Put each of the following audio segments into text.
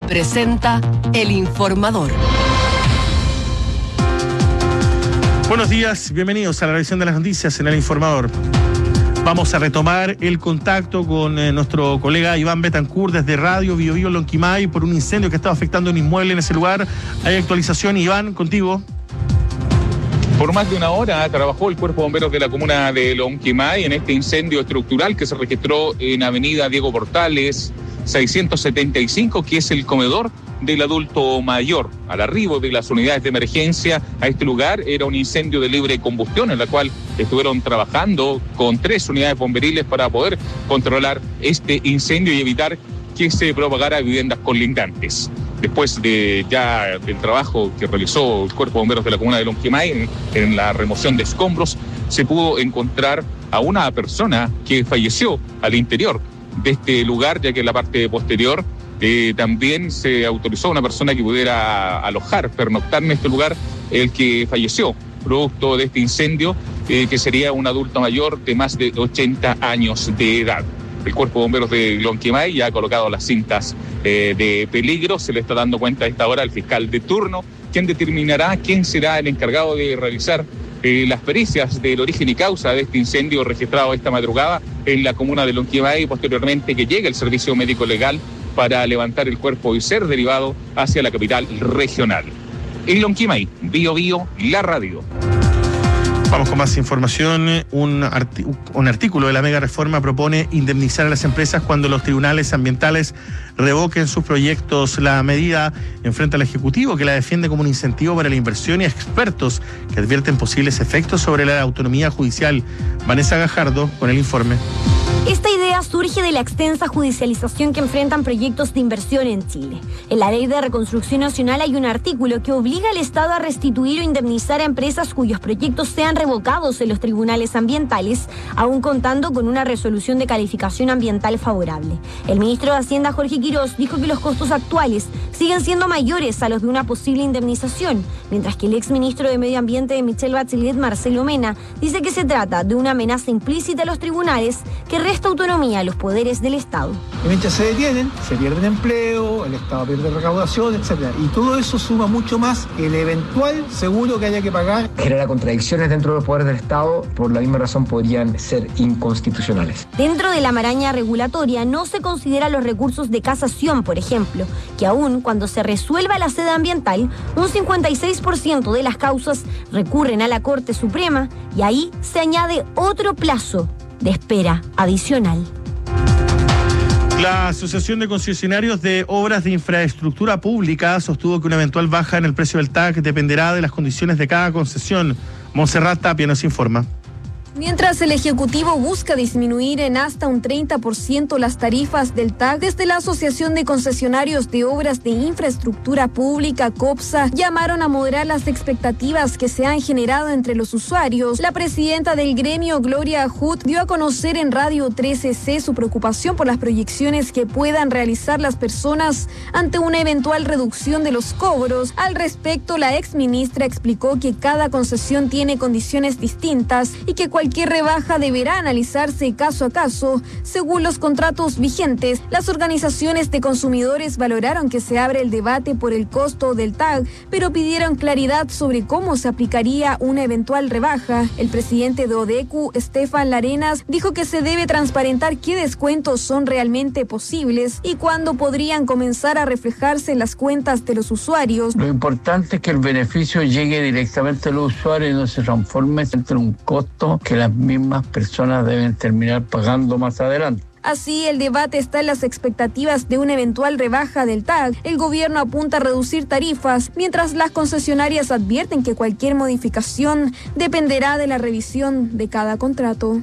presenta El Informador. Buenos días, bienvenidos a la revisión de las noticias en El Informador. Vamos a retomar el contacto con nuestro colega Iván Betancourt desde Radio Bio Bio Lonquimay por un incendio que estaba afectando un inmueble en ese lugar. Hay actualización, Iván, contigo. Por más de una hora trabajó el Cuerpo de Bomberos de la comuna de Lonquimay en este incendio estructural que se registró en Avenida Diego Portales 675, que es el comedor del adulto mayor. Al arribo de las unidades de emergencia a este lugar era un incendio de libre combustión en la cual estuvieron trabajando con 3 unidades bomberiles para poder controlar este incendio y evitar que se propagara a viviendas colindantes. Después del trabajo que realizó el Cuerpo de Bomberos de la comuna de Lonquimay en la remoción de escombros, se pudo encontrar a una persona que falleció al interior de este lugar, ya que en la parte posterior también se autorizó a una persona que pudiera pernoctar en este lugar, el que falleció producto de este incendio, que sería un adulto mayor de más de 80 años de edad. El Cuerpo de Bomberos de Lonquimay ya ha colocado las cintas de peligro. Se le está dando cuenta a esta hora al fiscal de turno, quien determinará quién será el encargado de realizar las pericias del origen y causa de este incendio registrado esta madrugada en la comuna de Lonquimay y posteriormente que llegue el servicio médico legal para levantar el cuerpo y ser derivado hacia la capital regional. En Lonquimay, Bio Bio, la radio. Vamos con más información. Un artículo de la mega reforma propone indemnizar a las empresas cuando los tribunales ambientales revoquen sus proyectos. La medida enfrenta al Ejecutivo, que la defiende como un incentivo para la inversión, y a expertos que advierten posibles efectos sobre la autonomía judicial. Vanessa Gajardo con el informe. Esta idea surge de la extensa judicialización que enfrentan proyectos de inversión en Chile. En la Ley de Reconstrucción Nacional hay un artículo que obliga al Estado a restituir o indemnizar a empresas cuyos proyectos sean revocados en los tribunales ambientales, aún contando con una resolución de calificación ambiental favorable. El ministro de Hacienda, Jorge Quirós, dijo que los costos actuales siguen siendo mayores a los de una posible indemnización, mientras que el exministro de Medio Ambiente de Michelle Bachelet, Marcelo Mena, dice que se trata de una amenaza implícita a los tribunales que resta autonomía a los poderes del Estado. Y mientras se detienen, se pierde empleo, el Estado pierde recaudación, etc. Y todo eso suma mucho más el eventual seguro que haya que pagar. Genera contradicciones dentro de los poderes del Estado, por la misma razón podrían ser inconstitucionales. Dentro de la maraña regulatoria no se consideran los recursos de casación, por ejemplo, que aún cuando se resuelva la sede ambiental, un 56% de las causas recurren a la Corte Suprema y ahí se añade otro plazo de espera adicional. La Asociación de Concesionarios de Obras de Infraestructura Pública sostuvo que una eventual baja en el precio del TAC dependerá de las condiciones de cada concesión. Montserrat Tapia nos informa. Mientras el Ejecutivo busca disminuir en hasta un 30% las tarifas del TAC, desde la Asociación de Concesionarios de Obras de Infraestructura Pública, COPSA, llamaron a moderar las expectativas que se han generado entre los usuarios. La presidenta del gremio, Gloria Hood, dio a conocer en Radio 13C su preocupación por las proyecciones que puedan realizar las personas ante una eventual reducción de los cobros. Al respecto, la exministra explicó que cada concesión tiene condiciones distintas y que cualquier rebaja deberá analizarse caso a caso según los contratos vigentes. Las organizaciones de consumidores valoraron que se abre el debate por el costo del TAC, pero pidieron claridad sobre cómo se aplicaría una eventual rebaja. El presidente de ODECU, Estefan Larenas, dijo que se debe transparentar qué descuentos son realmente posibles y cuándo podrían comenzar a reflejarse en las cuentas de los usuarios. Lo importante es que el beneficio llegue directamente a los usuarios y no se transforme en un costo que las mismas personas deben terminar pagando más adelante. Así, el debate está en las expectativas de una eventual rebaja del TAC. El gobierno apunta a reducir tarifas, mientras las concesionarias advierten que cualquier modificación dependerá de la revisión de cada contrato.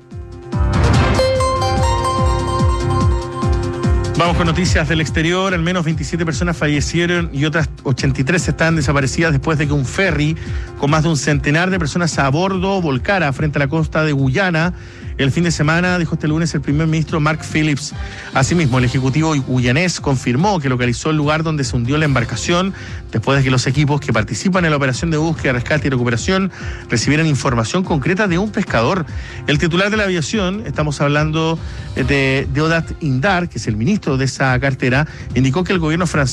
Vamos con noticias del exterior. Al menos 27 personas fallecieron y otras 83 están desaparecidas después de que un ferry con más de un centenar de personas a bordo volcara frente a la costa de Guyana el fin de semana, dijo este lunes el primer ministro Mark Phillips. Asimismo, el ejecutivo guyanés confirmó que localizó el lugar donde se hundió la embarcación después de que los equipos que participan en la operación de búsqueda, rescate y recuperación recibieran información concreta de un pescador. El titular de la aviación, estamos hablando de Deodat Indar, que es el ministro de esa cartera, indicó que el gobierno francés